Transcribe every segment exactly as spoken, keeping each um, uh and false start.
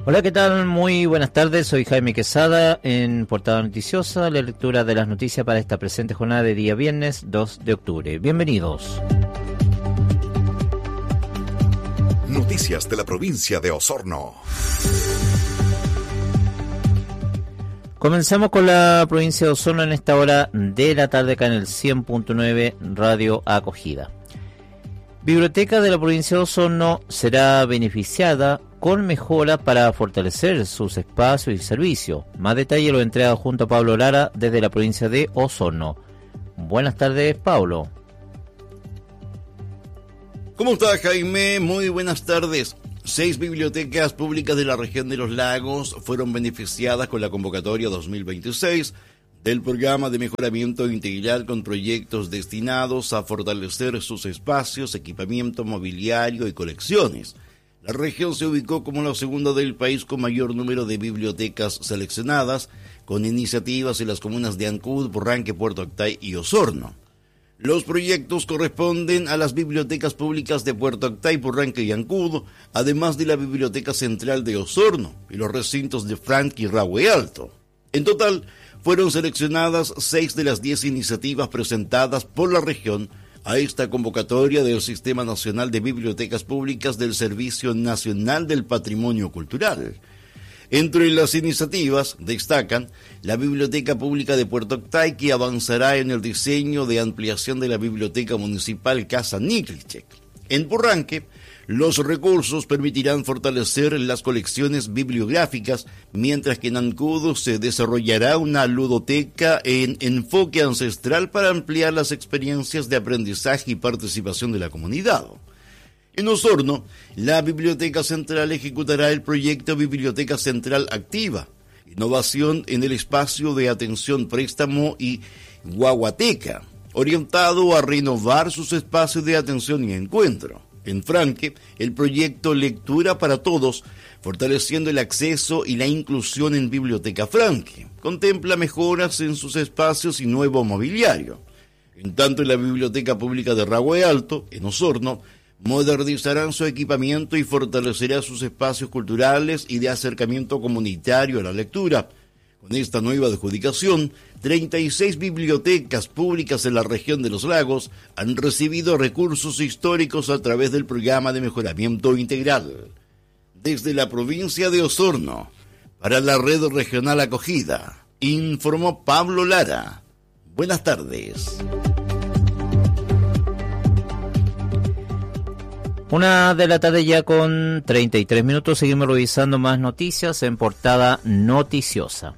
Hola, ¿qué tal? Muy buenas tardes, soy Jaime Quesada en Portada Noticiosa, la lectura de las noticias para esta presente jornada de día viernes dos de octubre. Bienvenidos. Noticias de la provincia de Osorno. Comenzamos con la provincia de Osorno en esta hora de la tarde acá en el cien punto nueve Radio Acogida. Biblioteca de la provincia de Osorno será beneficiada con mejora para fortalecer sus espacios y servicios. Más detalle lo entrega junto a Pablo Lara desde la provincia de Osorno. Buenas tardes, Pablo. ¿Cómo está, Jaime? Muy buenas tardes. Seis bibliotecas públicas de la región de los lagos fueron beneficiadas con la convocatoria dos mil veintiséis del programa de mejoramiento integral con proyectos destinados a fortalecer sus espacios, equipamiento mobiliario y colecciones. La región se ubicó como la segunda del país con mayor número de bibliotecas seleccionadas, con iniciativas en las comunas de Ancud, Purranque, Puerto Octay y Osorno. Los proyectos corresponden a las bibliotecas públicas de Puerto Octay, Purranque y Ancud, además de la Biblioteca Central de Osorno y los recintos de Franque y Rahue Alto. En total, fueron seleccionadas seis de las diez iniciativas presentadas por la región a esta convocatoria del Sistema Nacional de Bibliotecas Públicas del Servicio Nacional del Patrimonio Cultural. Entre las iniciativas destacan la Biblioteca Pública de Puerto Octay, que avanzará en el diseño de ampliación de la Biblioteca Municipal Casa Niklicek. En Purranque, los recursos permitirán fortalecer las colecciones bibliográficas, mientras que en Ancud se desarrollará una ludoteca en enfoque ancestral para ampliar las experiencias de aprendizaje y participación de la comunidad. En Osorno, la Biblioteca Central ejecutará el proyecto Biblioteca Central Activa, innovación en el espacio de atención, préstamo y guaguateca, orientado a renovar sus espacios de atención y encuentro. En Franque, el proyecto Lectura para Todos, fortaleciendo el acceso y la inclusión en Biblioteca Franque, contempla mejoras en sus espacios y nuevo mobiliario. En tanto, en la Biblioteca Pública de Rahue Alto, en Osorno, modernizarán su equipamiento y fortalecerá sus espacios culturales y de acercamiento comunitario a la lectura. Con esta nueva adjudicación, treinta y seis bibliotecas públicas en la región de los lagos han recibido recursos históricos a través del programa de mejoramiento integral. Desde la provincia de Osorno, para la red regional Acogida, informó Pablo Lara. Buenas tardes. Una de la tarde ya con treinta y tres minutos, seguimos revisando más noticias en Portada Noticiosa.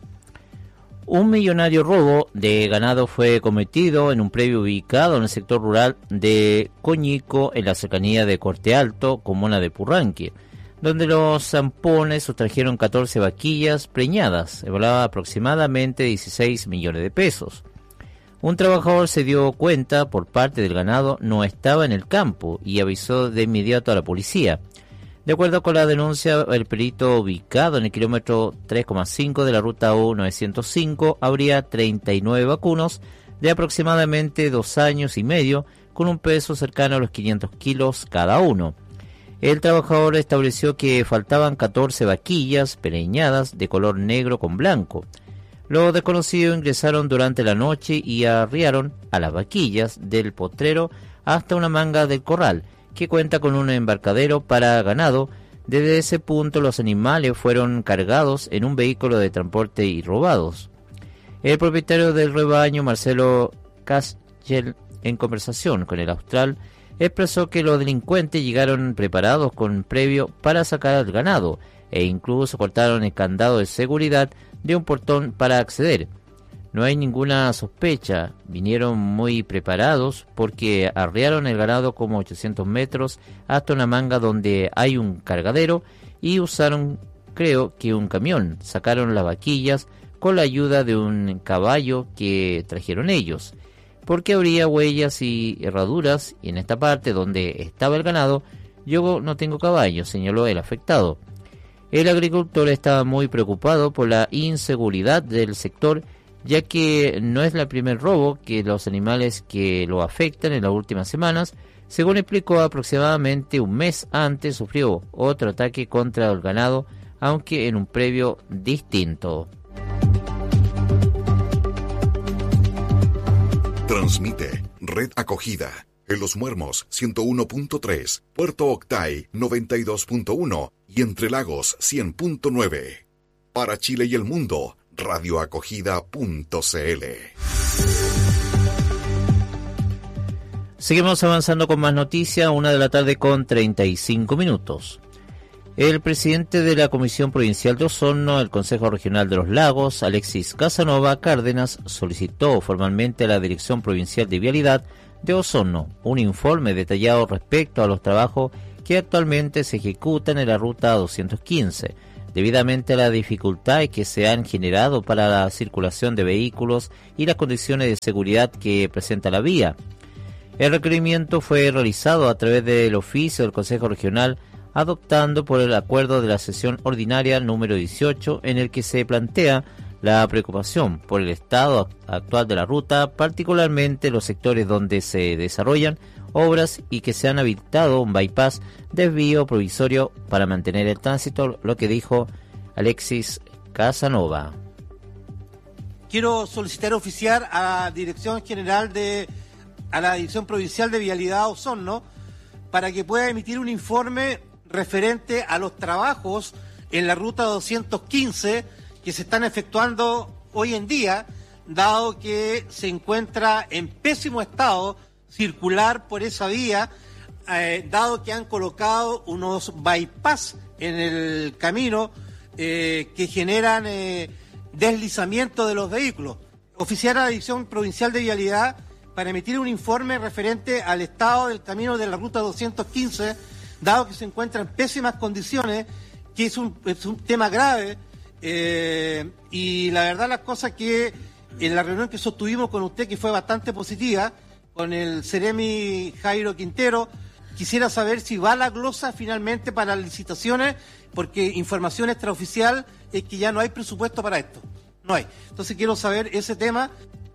Un millonario robo de ganado fue cometido en un predio ubicado en el sector rural de Coñico, en la cercanía de Corte Alto, comuna de Purranque, donde los zampones sustrajeron catorce vaquillas preñadas, evaluada aproximadamente dieciséis millones de pesos. Un trabajador se dio cuenta por parte del ganado no estaba en el campo y avisó de inmediato a la policía. De acuerdo con la denuncia, el perito ubicado en el kilómetro tres coma cinco de la ruta U novecientos cinco habría treinta y nueve vacunos de aproximadamente dos años y medio con un peso cercano a los quinientos kilos cada uno. El trabajador estableció que faltaban catorce vaquillas preñadas de color negro con blanco. Los desconocidos ingresaron durante la noche y arriaron a las vaquillas del potrero hasta una manga del corral, que cuenta con un embarcadero para ganado. Desde ese punto los animales fueron cargados en un vehículo de transporte y robados. El propietario del rebaño, Marcelo Caschel, en conversación con el Austral, expresó que los delincuentes llegaron preparados con previo para sacar al ganado e incluso cortaron el candado de seguridad de un portón para acceder. No hay ninguna sospecha, vinieron muy preparados porque arriaron el ganado como ochocientos metros hasta una manga donde hay un cargadero y usaron, creo que un camión, sacaron las vaquillas con la ayuda de un caballo que trajeron ellos, porque habría huellas y herraduras y en esta parte donde estaba el ganado yo no tengo caballo, señaló el afectado. El agricultor estaba muy preocupado por la inseguridad del sector, ya que no es el primer robo que los animales que lo afectan en las últimas semanas. Según explicó, aproximadamente un mes antes sufrió otro ataque contra el ganado aunque en un previo distinto. Transmite Red Acogida en Los Muermos ciento uno punto tres, Puerto Octay noventa y dos punto uno y Entre Lagos cien punto nueve. Para Chile y el mundo, radioacogida punto cl. Seguimos avanzando con más noticias, una de la tarde con treinta y cinco minutos. El presidente de la Comisión Provincial de Osorno, el Consejo Regional de los Lagos, Alexis Casanova Cárdenas, solicitó formalmente a la Dirección Provincial de Vialidad de Osorno un informe detallado respecto a los trabajos que actualmente se ejecutan en la ruta doscientos quince, debidamente a las dificultades que se han generado para la circulación de vehículos y las condiciones de seguridad que presenta la vía. El requerimiento fue realizado a través del oficio del Consejo Regional, adoptando por el acuerdo de la sesión ordinaria número dieciocho, en el que se plantea la preocupación por el estado actual de la ruta, particularmente los sectores donde se desarrollan obras y que se han habilitado un bypass desvío provisorio para mantener el tránsito, lo que dijo Alexis Casanova. Quiero solicitar oficiar a la Dirección General de a la Dirección Provincial de Vialidad Osorno para que pueda emitir un informe referente a los trabajos en la ruta doscientos quince que se están efectuando hoy en día, dado que se encuentra en pésimo estado circular por esa vía, eh, dado que han colocado unos bypass en el camino eh, que generan eh, deslizamiento de los vehículos. Oficiar a la Dirección Provincial de Vialidad para emitir un informe referente al estado del camino de la ruta doscientos quince, dado que se encuentra en pésimas condiciones, que es un, es un tema grave, eh, y la verdad las cosas que en la reunión que sostuvimos con usted, que fue bastante positiva, con el Seremi Jairo Quintero, quisiera saber si va la glosa finalmente para las licitaciones, porque información extraoficial es que ya no hay presupuesto para esto, no hay. Entonces quiero saber ese tema.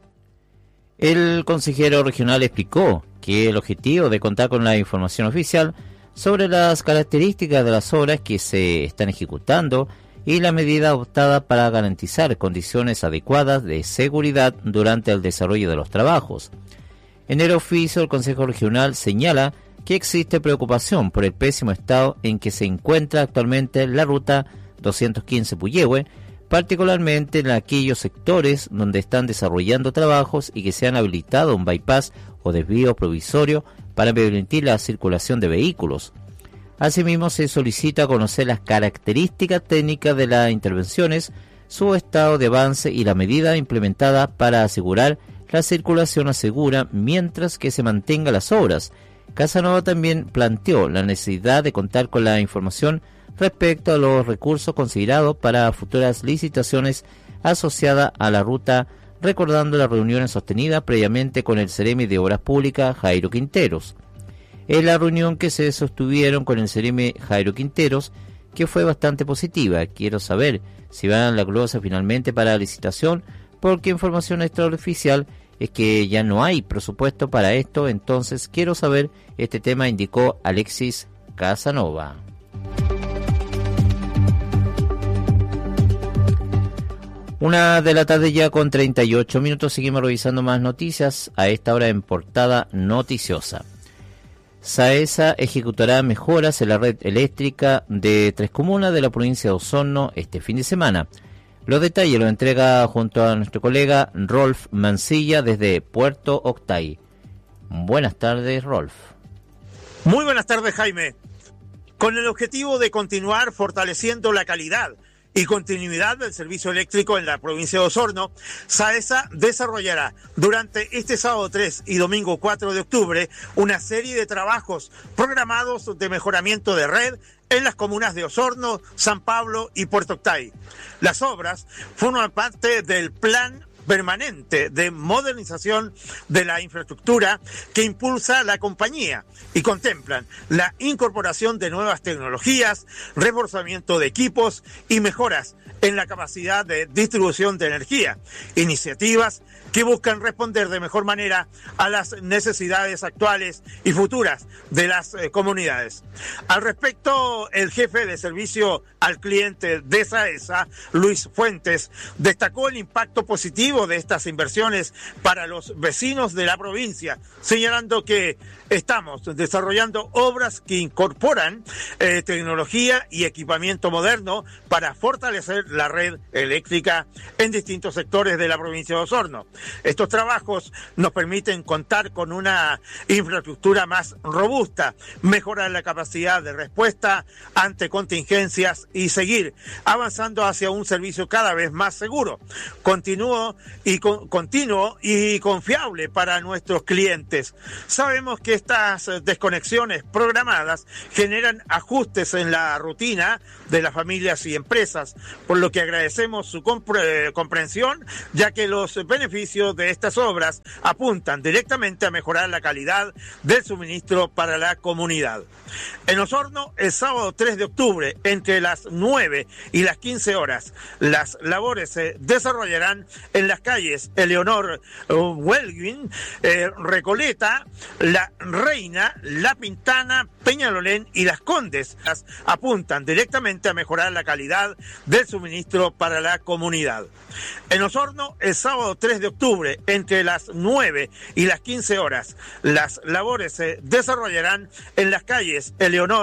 El consejero regional explicó que el objetivo de contar con la información oficial sobre las características de las obras que se están ejecutando y la medida adoptada para garantizar condiciones adecuadas de seguridad durante el desarrollo de los trabajos. En el oficio, el Consejo Regional señala que existe preocupación por el pésimo estado en que se encuentra actualmente la ruta doscientos quince Puyehue, particularmente en aquellos sectores donde están desarrollando trabajos y que se han habilitado un bypass o desvío provisorio para permitir la circulación de vehículos. Asimismo, se solicita conocer las características técnicas de las intervenciones, su estado de avance y la medida implementada para asegurar la circulación segura mientras que se mantengan las obras. Casanova también planteó la necesidad de contar con la información respecto a los recursos considerados para futuras licitaciones asociadas a la ruta, recordando las reuniones sostenidas previamente con el Seremi de Obras Públicas, Jairo Quinteros. En la reunión que se sostuvieron con el Seremi Jairo Quinteros, que fue bastante positiva, quiero saber si van la glosa finalmente para la licitación, porque información extraoficial es que ya no hay presupuesto para esto, entonces quiero saber este tema, indicó Alexis Casanova. Una de la tarde ya con treinta y ocho minutos, seguimos revisando más noticias a esta hora en Portada Noticiosa. SAESA ejecutará mejoras en la red eléctrica de tres comunas de la provincia de Osorno este fin de semana. Los detalles los entrega junto a nuestro colega Rolf Mancilla desde Puerto Octay. Buenas tardes, Rolf. Muy buenas tardes, Jaime. Con el objetivo de continuar fortaleciendo la calidad y continuidad del servicio eléctrico en la provincia de Osorno, SAESA desarrollará durante este sábado tres y domingo cuatro de octubre una serie de trabajos programados de mejoramiento de red en las comunas de Osorno, San Pablo y Puerto Octay. Las obras forman parte del Plan permanente de modernización de la infraestructura que impulsa la compañía y contemplan la incorporación de nuevas tecnologías, reforzamiento de equipos y mejoras en la capacidad de distribución de energía, iniciativas que buscan responder de mejor manera a las necesidades actuales y futuras de las eh, comunidades. Al respecto, el jefe de servicio al cliente de SAESA, Luis Fuentes, destacó el impacto positivo de estas inversiones para los vecinos de la provincia, señalando que estamos desarrollando obras que incorporan eh, tecnología y equipamiento moderno para fortalecer la red eléctrica en distintos sectores de la provincia de Osorno. Estos trabajos nos permiten contar con una infraestructura más robusta, mejorar la capacidad de respuesta ante contingencias y seguir avanzando hacia un servicio cada vez más seguro, continuo y, con, continuo y confiable para nuestros clientes. Sabemos que estas desconexiones programadas generan ajustes en la rutina de las familias y empresas, por lo que agradecemos su compre- comprensión, ya que los beneficios de estas obras apuntan directamente a mejorar la calidad del suministro para la comunidad. En Osorno, el sábado tres de octubre, entre las nueve y las quince horas, las labores se desarrollarán en las calles Eleonor Huelguín, eh, Recoleta, La Reina, La Pintana, Peñalolén y Las Condes. Las apuntan directamente a mejorar la calidad del suministro para la comunidad. En Osorno, el sábado tres de octubre, entre las nueve y las quince horas, las labores se desarrollarán en las calles Eleonor